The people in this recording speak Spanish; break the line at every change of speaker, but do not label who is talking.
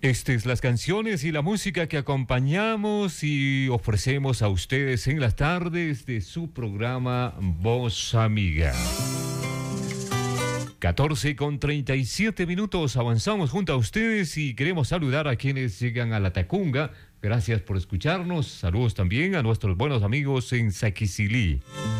Estas las canciones y la música que acompañamos y ofrecemos a ustedes en las tardes de su programa Voz Amiga. 14:37, avanzamos junto a ustedes y queremos saludar a quienes llegan a La Tacunga. Gracias por escucharnos. Saludos también a nuestros buenos amigos en Saquicilí.